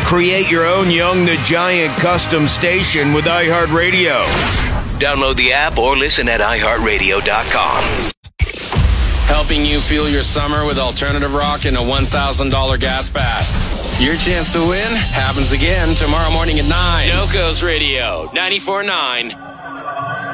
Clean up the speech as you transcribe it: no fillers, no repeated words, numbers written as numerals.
Create your own Young the Giant custom station with iHeartRadio. Download the app or listen at iHeartRadio.com. Helping you fuel your summer with alternative rock and a $1,000 gas pass. Your chance to win happens again tomorrow morning at 9. NoCo's Radio, 94.9